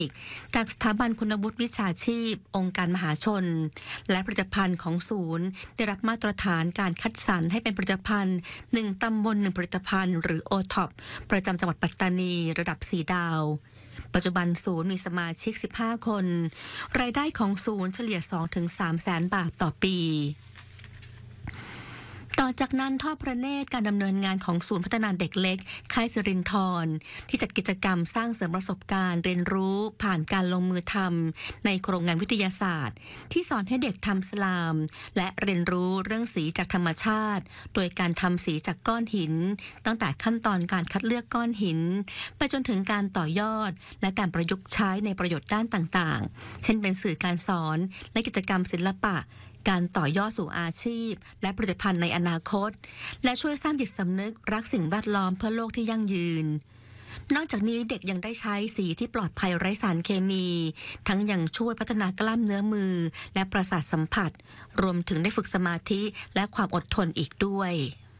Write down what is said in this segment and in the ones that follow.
จากสถาบันคุณวุฒิวิชาชีพองค์การมหาชนและผลิตภัณฑ์ของศูนย์ได้รับมาตรฐานการคัดสรรให้เป็นผลิตภัณฑ์1ตำบล1ผลิตภัณฑ์หรือ OTOP ประจำจังหวัดปัตตานีระดับ4ดาวปัจจุบันศูนย์มีสมาชิก15คนรายได้ของศูนย์เฉลี่ย 2-3 แสนบาทต่อปีต่อจากนั้นทอดพระเนตรการดำเนินงานของศูนย์พัฒนาเด็กเล็กค่ายสิรินธรที่จัดกิจกรรมสร้างเสริมประสบการณ์เรียนรู้ผ่านการลงมือทำในโครงงานวิทยาศาสตร์ที่สอนให้เด็กทำสลามและเรียนรู้เรื่องสีจากธรรมชาติโดยการทำสีจากก้อนหินตั้งแต่ขั้นตอนการคัดเลือกก้อนหินไปจนถึงการต่อยอดและการประยุกต์ใช้ในประโยชน์ด้านต่างๆเช่นเป็นสื่อการสอนและกิจกรรมศิลปะการต่อยอดสู่อาชีพและผลิตภัณฑ์ในอนาคตและช่วยสร้างจิตสำนึกรักสิ่งแวดล้อมเพื่อโลกที่ยั่งยืนนอกจากนี้เด็กยังได้ใช้สีที่ปลอดภัยไร้สารเคมีทั้งยังช่วยพัฒนากล้ามเนื้อมือและประสาทสัมผัสรวมถึงได้ฝึกสมาธิและความอดทนอีกด้วย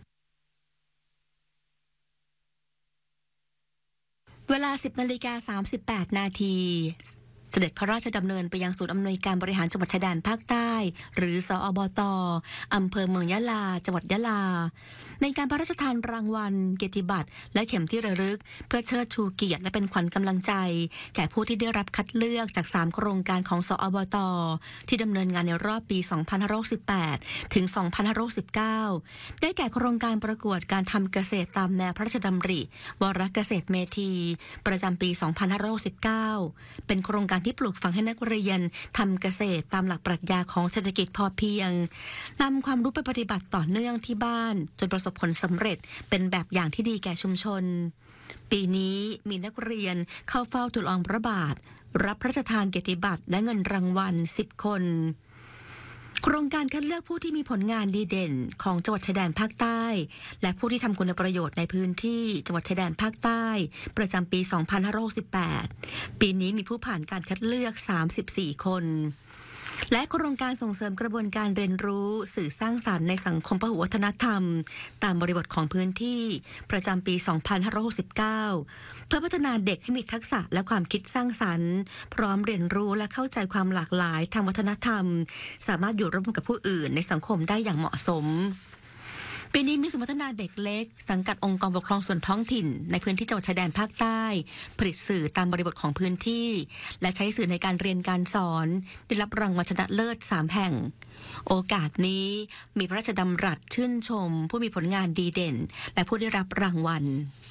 เวลา 10:38 นาทีเสด็จพระราชดำเนินไปยังศูนย์อำนวยการบริหารจังหวัดชายแดนภาคใต้หรือสอบต.อำเภอเมืองยะลาจังหวัดยะลาในการพระราชทานรางวัลเกียรติบัตรและเข็มที่ระลึกเพื่อเชิดชูเกียรติและเป็นขวัญกำลังใจแก่ผู้ที่ได้รับคัดเลือกจาก3โครงการของสอบต.ที่ดำเนินงานในรอบปี 2518 ถึง 2519 ได้แก่โครงการประกวดการทำเกษตรตามแนวพระราชดำริวรเกษตรเมธีประจำปี 2519 เป็นโครงการที่ปลูกฝังให้นักเรียนทำเกษตรตามหลักปรัชญาของเศรษฐกิจพอเพียงนำความรู้ไปปฏิบัติต่อเนื่องที่บ้านจนประสบผลสำเร็จเป็นแบบอย่างที่ดีแก่ชุมชนปีนี้มีนักเรียนเข้าเฝ้าทูลละอองพระบาทรับพระราชทานเกียรติบัตรและเงินรางวัล10คนโครงการคัดเลือกผู้ที่มีผลงานดีเด่นของจังหวัดชายแดนภาคใต้และผู้ที่ทำคุณประโยชน์ในพื้นที่จังหวัดชายแดนภาคใต้ประจำปี 2518 ปีนี้มีผู้ผ่านการคัดเลือก34คนและโครงการส่งเสริมกระบวนการเรียนรู้สื่อสร้างสรรค์ในสังคมพหุวัฒนธรรมตามบริบทของพื้นที่ประจำปี 2569 เพื่อพัฒนาเด็กให้มีทักษะและความคิดสร้างสรรค์พร้อมเรียนรู้และเข้าใจความหลากหลายทางวัฒนธรรมสามารถอยู่ร่วมกับผู้อื่นในสังคมได้อย่างเหมาะสมปีนี้มีศูนย์พัฒนาเด็กเล็กสังกัดองค์กรปกครองส่วนท้องถิ่นในพื้นที่จังหวัดชายแดนภาคใต้ผลิตสื่อตามบริบทของพื้นที่และใช้สื่อในการเรียนการสอนได้รับรางวัลชนะเลิศ3แห่งโอกาสนี้มีพระราชดำรัสชื่นชมผู้มีผลงานดีเด่นและผู้ได้รับรางวัล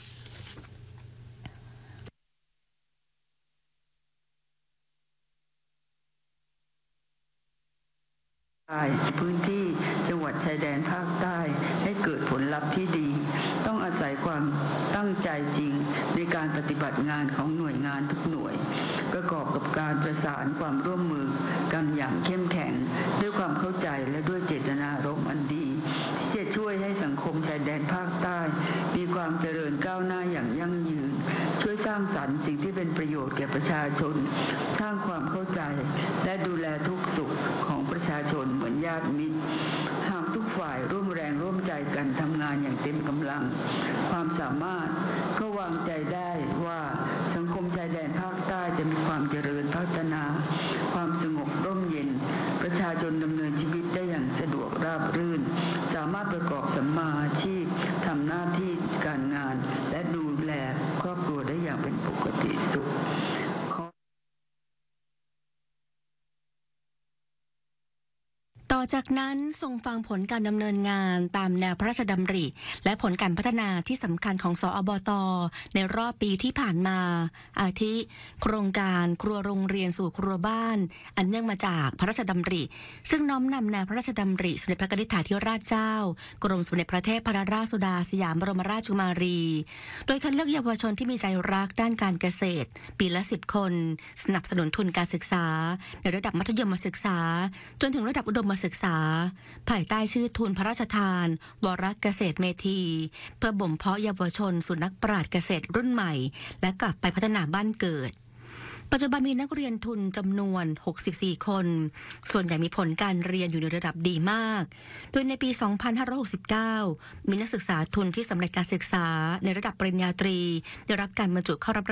พื้นที่จังหวัดชายแดนภาคใต้ให้เกิดผลลัพธ์ที่ดีต้องอาศัยความตั้งใจจริงในการปฏิบัติงานของหน่วยงานทุกหน่วยประกอบกับการประสานความร่วมมือกันอย่างเข้มแข็งด้วยความเข้าใจและด้วยเจตนารมณ์อันดีที่จะช่วยให้สังคมชายแดนภาคใต้มีความเจริญก้าวหน้าอย่างยั่งยืนช่วยสร้างสรรค์สิ่งที่เป็นประโยชน์แก่ประชาชนสร้างความเข้าใจและดูแลทุกสุขของประชาชนเหมือนญาติมิตรหากทุกฝ่ายร่วมแรงร่วมใจกันทำงานอย่างเต็มกำลังความสามารถก็วางใจได้ว่าสังคมชายแดนภาคใต้จะมีความเจริญพัฒนาความสงบร่มเย็นประชาชนดำเนินชีวิตได้อย่างสะดวกราบรื่นสามารถประกอบสัมมาอาชีพทำหน้าที่การงานและดูแลครอบครัวได้อย่างเป็นปกติสุขต่อจากนั้นทรงฟังผลการดำเนินงานตามแนวพระราชดำริและผลการพัฒนาที่สำคัญของสอบต.ในรอบปีที่ผ่านมาอาทิโครงการครัวโรงเรียนสู่ครัวบ้านอันเนื่องมาจากพระราชดำริซึ่งน้อมนำแนวพระราชดำริสมเด็จพระนิธิธิราชเจ้ากรมสมเด็จพระเทพรัตนราชสุดาสยามบรมราชกุมารีโดยคัดเลือกเยาวชนที่มีใจรักด้านการเกษตรปีละ10คนสนับสนุนทุนการศึกษาในระดับมัธยมศึกษาจนถึงระดับอุดมศึกษาภายใต้ชื่อทุนพระราชทานวรเกษตรเมธีเพื่อบ่มเพาะเยาวชนสู่นักปราชญ์เกษตรรุ่นใหม่และกลับไปพัฒนาบ้านเกิดปัจจุบันมีนักเรียนทุนจำนวน64คนส่วนใหญ่มีผลการเรียนอยู่ในระดับดีมากโดยในปี 2569 มีนักศึกษาทุนที่สำเร็จการศึกษาในระดับปริญญาตรีได้รับการบรรจุเข้ารับ